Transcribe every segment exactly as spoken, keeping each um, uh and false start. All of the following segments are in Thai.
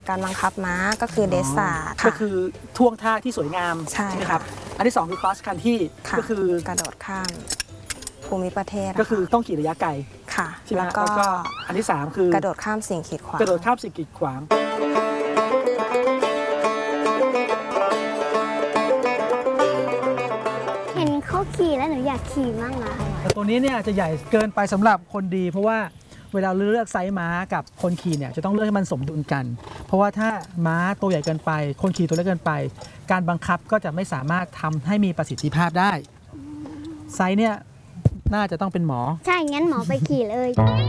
การบังคับม้าก็คือเดสซาร์ก็คือท่วงท่าที่สวยงามใช่ไหมครับอันที่สองคือ cross country ก็คือกระโดดข้ามภูมิประเทศก็คือต้องขี่ระยะไกลค่ะแล้วก็อันที่สามคือกระโดดข้ามสิ่งกีดขวางกระโดดข้ามสิ่งกีดขวางเห็นเขาขี่แล้วหนูอยากขี่มั่งอะแต่ตัวนี้เนี่ยจะใหญ่เกินไปสำหรับคนดีเพราะว่าเวลาเลือกไซส์ม้ากับคนขี่เนี่ยจะต้องเลือกให้มันสมดุลกัน เพราะว่าถ้าม้าตัวใหญ่เกินไปคนขี่ตัวเล็กเกินไปการบังคับก็จะไม่สามารถทำให้มีประสิทธิภาพได้ไซส์เนี่ยน่าจะต้องเป็นหมอใช่งั้นหมอไปขี่เลย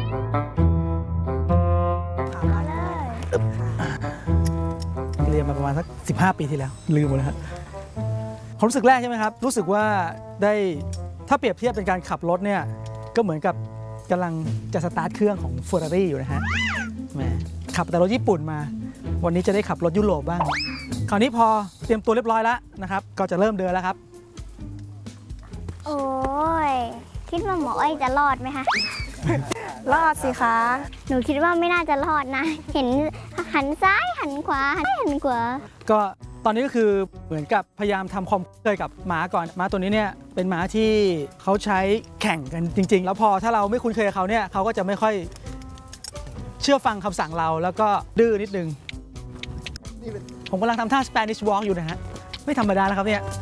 เรียนมาประมาณสักสิบห้าปีที่แล้วลืมหมดแล้วครับความรู้สึกแรกใช่ไหมครับรู้สึกว่าได้ถ้าเปรียบเทียบเป็นการขับรถเนี่ยก็เหมือนกับกำลังจะสตาร์ทเครื่องของ Ferrari อยู่นะฮะแหมขับแต่รถญี่ปุ่นมาวันนี้จะได้ขับรถยุโรปบ้างคราวนี้พอเตรียมตัวเรียบร้อยแล้วนะครับก็จะเริ่มเดินแล้วครับโอ้ยคิดว่าหมออ้อยจะรอดไหมคะรอดสิคะหนูคิดว่าไม่น่าจะรอดนะเห็นหันซ้ายหันขวาหันหันขวาก็ตอนนี้ก็คือเหมือนกับพยายามทำความเคยกับม้าก่อนม้าตัวนี้เนี่ยเป็นม้าที่เขาใช้แข่งกันจริงๆแล้วพอถ้าเราไม่คุ้นเคยกับเขาเนี่ยเขาก็จะไม่ค่อยเชื่อฟังคำสั่งเราแล้วก็ดื้อนิดนึงผมกำลังทำท่า Spanish Walk อยู่นะฮะไม่ธรรมดาแล้วครับเนี่ย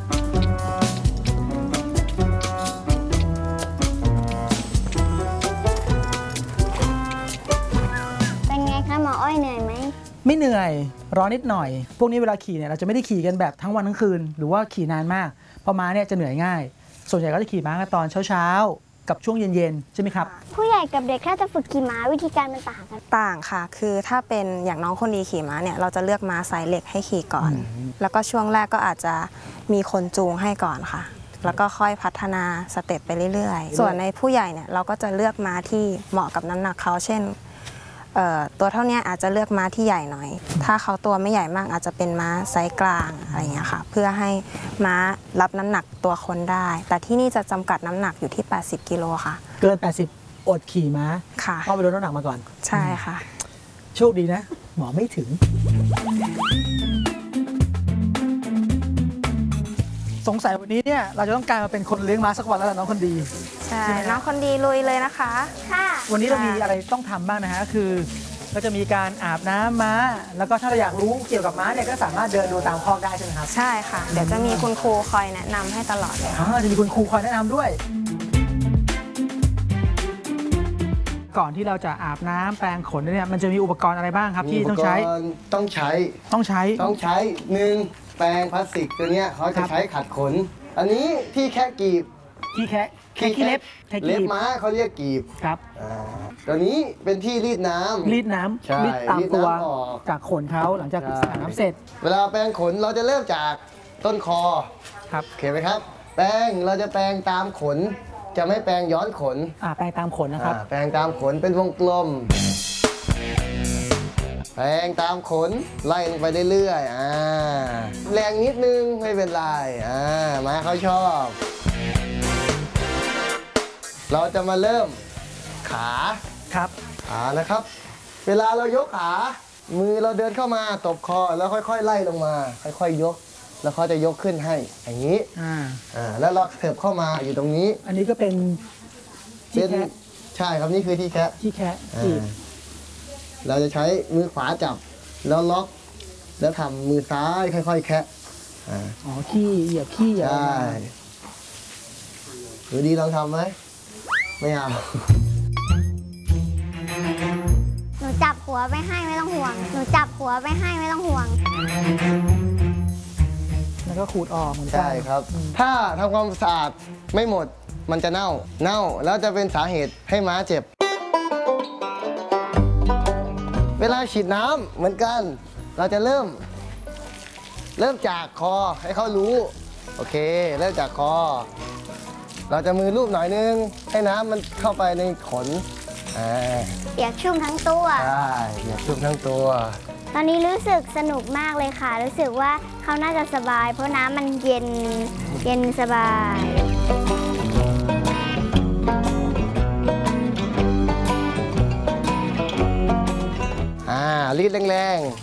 เป็นไงคะหมออ้อยเหนื่อยไหมไม่เหนื่อยร้อนนิดหน่อยพวกนี้เวลาขี่เนี่ยเราจะไม่ได้ขี่กันแบบทั้งวันทั้งคืนหรือว่าขี่นานมากเพราะม้าเนี่ยจะเหนื่อยง่ายส่วนใหญ่ก็จะขี่ม้ากันตอนเช้าๆกับช่วงเย็นๆใช่ไหมครับผู้ใหญ่กับเด็กถ้าจะฝึกขี่ม้าวิธีการมันต่างกันต่างค่ะคือถ้าเป็นอย่างน้องคนดีขี่ม้าเนี่ยเราจะเลือกม้าสายเหล็กให้ขี่ก่อนแล้วก็ช่วงแรกก็อาจจะมีคนจูงให้ก่อนค่ะแล้วก็ค่อยพัฒนาสเต็ปไปเรื่อยๆส่วนในผู้ใหญ่เนี่ยเราก็จะเลือกม้าที่เหมาะกับน้ำหนักเขาเช่นตัวเท่านี้อาจจะเลือกม้าที่ใหญ่หน่อยถ้าเขาตัวไม่ใหญ่มากอาจจะเป็นม้าไซส์กลางอะไรอย่างเงี้ยค่ะเพื่อให้ม้ารับน้ำหนักตัวคนได้แต่ที่นี่จะจำกัดน้ำหนักอยู่ที่แปดสิบกิโลค่ะเกินแปดสิบอดขี่ม้าค่ะเพราะไปลดน้ำหนักมาก่อนใช่ค่ะโชคดีนะหมอไม่ถึงสงสัยวันนี้เนี่ยเราจะต้องกลายมาเป็นคนเลี้ยงม้าสักวันแล้วน้องคนดีใช่น้องคนดีลุยเลยนะคะค่ะวันนี้เรามีอะไรต้องทำบ้างนะฮะคือก็จะมีการอาบน้ำม้าแล้วก็ถ้าเราอยากรู้เกี่ยวกับม้าเนี่ยก็สามารถเดินดูตามคอกได้ใช่ไหมครับใช่ค่ะเดี๋ยวจะมีคุณครูคอยแนะนำให้ตลอดเลยอ๋อจะมีคุณครูคอยแนะนำด้วยก่อนที่เราจะอาบน้ำแปรงขนเนี่ยมันจะมีอุปกรณ์อะไรบ้างครับที่ต้องใช้ต้องใช้ต้องใช้ต้องใช้หนึ่งแปรงพลาสติกตัวเนี้ยเขาจะใช้ขัดขนอันนี้ที่แคะกีบที่แคะแคะขี้เล็บเล็บม้าเขาเรียกกีบครับตัวนี้เป็นที่รีดน้ำรีดน้ำรีดตามตัวจากขนเขาหลังจากอาบน้ำเสร็จเวลาแปรงขนเราจะเริ่มจากต้นคอครับเห็นไหมครับแปรงเราจะแปรงตามขนจะไม่แปรงย้อนขนอ่าแปรงตามขนนะครับแปรงตามขนเป็นวงกลมแปรงตามขนไล่ลงไปเรื่อยๆอ่าแรงนิดนึงไม่เป็นไรอ่าม้าเขาชอบเราจะมาเริ่มขาครับขานะครับ เวลาเรายกขามือเราเดินเข้ามาตบคอแล้วค่อยๆไล่ลงมาค่อยๆยกแล้วเขาจะยกขึ้นให้อย่างนี้อ่าอ่าแล้วเราเถิบเข้ามาอยู่ตรงนี้อันนี้ก็เป็นที่แคะใช่ครับนี่คือที่แคะที่แคะที่เราจะใช้มือขวาจับแล้วล็อกแล้วทำมือซ้ายค่อยๆแคะอ๋อขี้เหยียบขี้เหยียบใช่ดูดีลองทำไหมไม่เอาหนูจับหัวไปให้ไม่ต้องห่วงหนูจับหัวไปให้ไม่ต้องห่วงแล้วก็ขูดออกเหมือนกันใช่ครับถ้าทำความสะอาดไม่หมดมันจะเน่าเน่าแล้วจะเป็นสาเหตุให้ม้าเจ็บเวลาฉีดน้ำเหมือนกันเราจะเริ่มเริ่มจากคอให้เขารู้โอเคเริ่มจากคอเราจะมือลูบหน่อยนึงให้น้ำมันเข้าไปในขนเปียกชุ่มทั้งตัวใช่เปียกชุ่มทั้งตัวตอนนี้รู้สึกสนุกมากเลยค่ะรู้สึกว่าเขาน่าจะสบายเพราะน้ำมันเย็นเย็นสบายอ่ารีดแรงๆ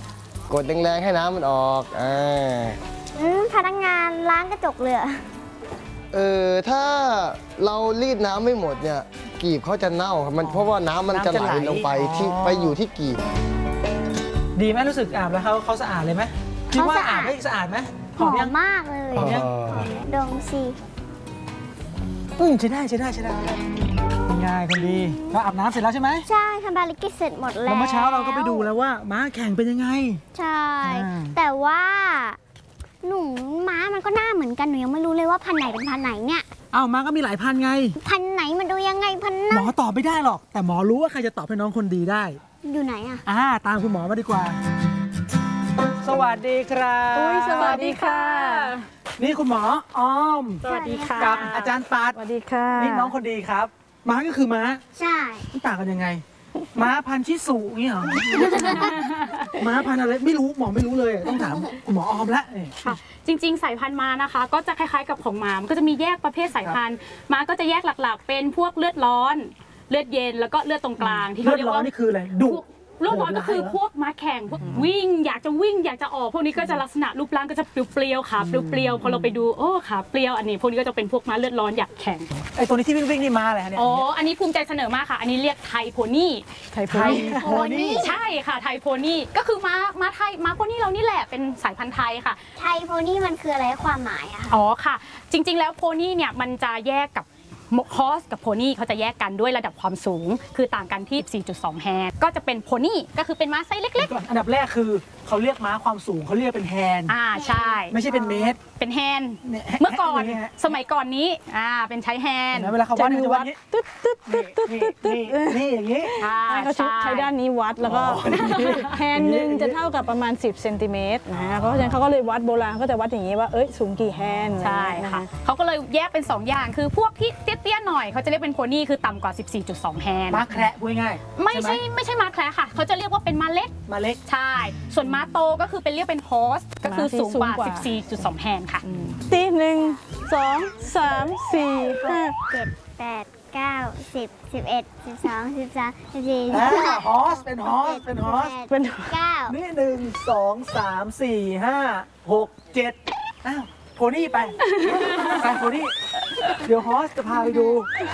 กดแรงๆให้น้ำมันออกอ่าอืมพนักงานล้างกระจกเลยเหรอเออถ้าเรารีดน้ำไม่หมดเนี่ยกีบเขาจะเน่าครับมันเพราะว่าน้ำมันจะไหลลงไปที่ไปอยู่ที่กีบดีไหมรู้สึกอาบแล้วเขาเขาสะอาดเลยไหมคิดว่าอาบได้สะอาดไหมหอยัมงมากเลยหอมยังดมสิอืมใช่ได้ใช่ได้ใช่ได้ง่ายคนดีเราอาบน้ำเสร็จแล้วใช่ไหมใช่ทำภารกิจเสร็จหมดแล้วแล้วเมื่อเช้าเราก็ไปดูแล้วว่าม้าแข่งเป็นยังไงใช่อ่าแต่ว่าหนูม้ามันก็หน้าเหมือนกันหนูยังไม่รู้เลยว่าพันธุ์ไหนเป็นพันธุ์ไหนเนี่ยอ้าวม้าก็มีหลายพันไงพันธุ์ไหนมันดูยังไงพันธุ์หมนั้นอตอบไม่ได้หรอก แต่หมอรู้ว่าใครจะตอบให้น้องคนดีได้อยู่ไหนอะอ่าตามคุณหมอมาดีกว่า สวัสดีครับอุ๊ยสวัสดีค่ะนี่คุณหมออ้อมสวัสดีค่ะกับอาจารย์ปัดสวัสดีค่ะนี่น้องคนดีครับ ม้าก็คือม้าใช่มันต่างกันยังไง ม้าพันธุ์ชิสุเนี่ยเหรอ ม้าพันธุ์อะไรไม่รู้หมอไม่รู้เลย ต้องถามคุณหมอออมละนี่ค่ะ จริงๆ สายพันธุ์ม้านะคะ ก็จะคล้ายๆกับของหมา มันก็จะมีแยกประเภทสายพันธุ์ ม้าก็จะแยกหลักๆ เป็นพวกเลือดร้อน เลือดเย็น แล้วก็เลือดตรงกลางที่เลืเขาอดเรียกร้อนว่านี่คืออะไรดุเลือดร้อนก็คือพวกม้าแข่งพวกวิ่งอยากจะวิ่งอยากจะออกพวกนี้ก็จะลักษณะรูปร่างก็จะเปรี้ยวๆขาเปรี้ยวๆพอเราไปดูโอ้ขาเปรี้ยวอันนี้พวกนี้ก็จะเป็นพวกม้าเลือดร้อนอยากแข่งไอ้ตัวนี้ที่วิ่งวิ่งๆนี่ม้าอะไรคะเนี่ยอ๋ออันนี้ภูมิใจเสนอมากค่ะ อันนี้เรียกไทยโพนี่ไทยโพนี่ใช่ค่ะไทยโพนี่ก็คือม้าม้าไทยม้าโพนี่เรานี่แหละเป็นสายพันธุ์ไทยค่ะไทยโพนี่มันคืออะไรความหมายอะคะอ๋อค่ะ จริงๆแล้วโพนี่เนี่ยมันจะแยกกับฮอสกับโพนี่เขาจะแยกกันด้วยระดับความสูง คือต่างกันที่ สี่จุดสอง แฮนด์ก็จะเป็นโพนี่ก็คือเป็นม้าไซส์เล็กก่อนอันดับแรกคือเขาเรียกม้าความสูงเขาเรียกเป็นแฮนด์ๆอ่าใช่ไม่ใช่เป็นเมตรเป็นแฮนด์เนี่ยเมื่อก่อนเนี่ยฮะสมัยก่อนนี้อ่าเป็นใช้แฮนเห็นด์ไหมเวลาเขาวัดเนี่ยจะวัดอย่างนี้ตึ๊ดตึ๊ดตึ๊ดตึ๊ดตึ๊ดตึ๊ดนี่นี่อย่างนี้อ่าเขาใช้ใช่ใช้ด้านนี้วัดแล้วก็อ๋อแฮนด์หนึงจะเท่ากับประมาณ สิบเซนติเมตรนะเพราะฉะนั้นเขาก็เลยวัดโบราณก็จะวัดอย่างนี้ว่าเอ้ยสูงกี่แฮนด์ใช่ค่ะเขาก็เลยแยกเป็น สอง อย่างคือพวกที่เตี้ยๆหน่อยเขาจะเรียกเป็นโพนี่คือต่ำกว่า สิบสี่จุดสอง แฮนด์ม้าแคระพูดง่ายๆไม่ใช่หไม่ใช่ม้าแคระค่ะ เขาจะเรียกว่าเป็นม้าเล็กม้าเล็กใช่ ส่วนม้าโตก็คือเป็นเรียกเป็นฮอสก็คือสูงกว่า สิบสี่จุดสอง แฮนด์ค่ะตีหนึ่งสองสามสี่ห้าเจ็ดแปดเก้าสิบสิบเอ็ดสิบสองสิบสามสิบสี่อ่าฮอสเป็นฮอสเป็นฮอสเป็นเก้านี่หนึ่งสองสามสี่ห้าหกเจ็ดอ้าวโพนี่ไปไปโพนี่เดี๋ยวฮอสจะพาไปดู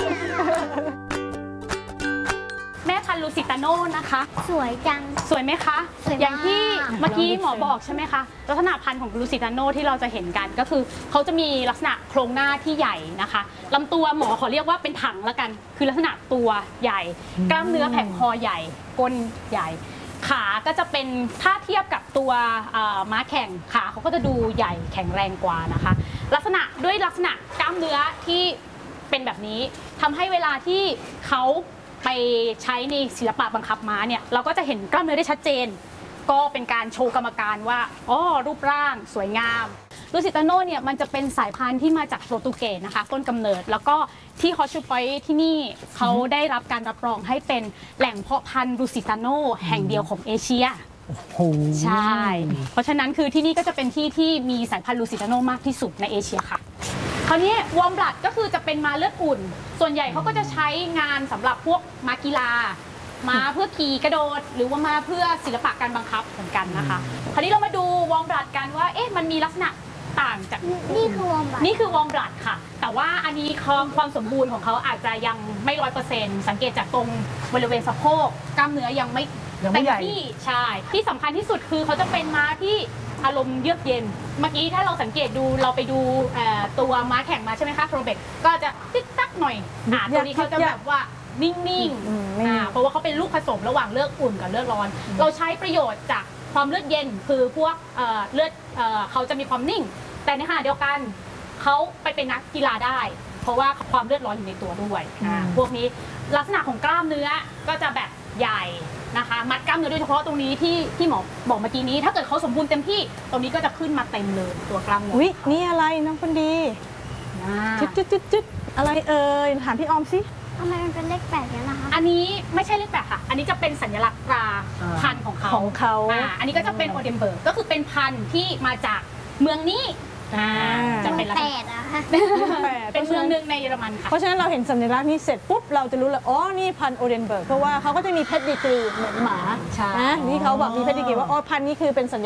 แม่พันธุ์ลูซิตาโน่นะคะสวยจังสวยไหมคะสวยมากอย่างที่เมื่อกี้หมอบอกใช่ไหมคะ ลักษณะพันธุ์ของลูซิตาโน่ที่เราจะเห็นกันก็คือเขาจะมีลักษณะโครงหน้าที่ใหญ่นะคะลำตัวหมอขอเรียกว่าเป็นถังละกัน คือลักษณะตัวใหญ่ กล้ามเนื้อแผงคอใหญ่ ก้นใหญ่ ขาก็จะเป็นถ้าเทียบกับตัวเอ่อม้าแข่งขาเขาก็จะดูใหญ่แข็งแรงกว่านะคะ ลักษณะด้วยลักษณะกล้ามเนื้อที่เป็นแบบนี้ทำให้เวลาที่เขาไปใช้ในศิลปะบังคับม้าเนี่ยเราก็จะเห็นกล้ามเนื้อได้ชัดเจน ก็เป็นการโชว์กรรมการว่าอ๋อรูปร่างสวยงามลูซิตาโน่เนี่ยมันจะเป็นสายพันธุ์ที่มาจากโปรตุเกสนะคะต้นกำเนิดแล้วก็ที่ฮอชชูพอยท์ที่นี่เขาได้รับการรับรองให้เป็นแหล่งเพาะพันธุ์ลูซิตาโน่แห่งเดียวของเอเชียโอ้โหใช่ เพราะฉะนั้นคือที่นี่ก็จะเป็นที่ที่มีสายพันธุ์ลูซิตาโน่มากที่สุดในเอเชียค่ะ คราวนี้วอร์มบลัดก็คือจะเป็นม้าเลือดอุ่น ส่วนใหญ่เขาก็จะใช้งานสำหรับพวกม้ากีฬา ม้าเพื่อขี่กระโดด หรือว่าม้าเพื่อศิลปะการบังคับเหมือนกันนะคะ คราวนี้เรามาดูวอร์มบลัดกันว่าเอ๊ะมันมีลักษณะต่างจากนี่คือวอร์มบัตนี่คือวอร์มบลัดค่ะ แต่ว่าอันนี้ความความสมบูรณ์ของเขาอาจจะยังไม่ร้อยเปอร์เซ็นต์สังเกตจากตรงบริเวณสะโพกกล้ามเนื้อยังไม่ยังไม่เต็มใหญ่ที่ใช่ที่สำคัญที่สุดคือเขาจะเป็นม้าที่อารมณ์เยือกเย็น เมื่อกี้ถ้าเราสังเกตดูเราไปดูเอ่อตัวม้าแข่งมาใช่ไหมคะโครเบกก็จะติ๊กตักหน่อยอ่าตัวนี้เขาจะแบบว่านิ่งอืมๆไม่อ่าเพราะว่าเขาเป็นลูกผสมระหว่างเลือดอุ่นกับเลือดร้อน เราใช้ประโยชน์จากความเลือดเย็นคือพวกเอ่อเลือดเอ่อเขาจะมีความนิ่ง แต่ในขณะเดียวกันเขาไปเป็นนักกีฬาได้ เพราะว่าความเลือดร้อนอยู่ในตัวด้วยอ่าพวกนี้ลักษณะของกล้ามเนื้อก็จะแบบใหญ่นะคะมัดกล้ามเนื้อโดยเฉพาะตรงนี้ที่ที่หมอบอกเมื่อกี้นี้ ถ้าเกิดเขาสมบูรณ์เต็มที่ตรงนี้ก็จะขึ้นมาเต็มเลยตัวกล้ามเนื้อวินี่อะไรน้องคนดีอ่าจุดจุดจุดจุดอะไรเอ่ยถามพี่ออมสิทำไมมันเป็นเลขแปดเนี่ยนะคะอันนี้ไม่ใช่เลขแปดค่ะ อันนี้จะเป็นสัญลักษณ์ตราพันธุ์ของเขาของเขาอ่าอันนี้ก็จะเป็นโอเดนเบิร์กก็คือเป็นพันธุ์ที่มาจากเมืองนี้อ่าจะเป็นลักษแปณะดอะค่ะแปดเป็นเมืองหนึ่งในเยอรมันค่ะเพราะฉะนั้นเราเห็นสัญลักษณ์นี้เสร็จปุ๊บเราจะรู้เลยอ๋อนี่พันธุ์โอเดนเบิร์กเพราะว่าเขาก็จะมีเพดดิกรีเหมือนหมาใช่นะที่เขาบอกมีเพดดิกรีว่าอ๋อพันธุ์นี้คือเป็นสัญ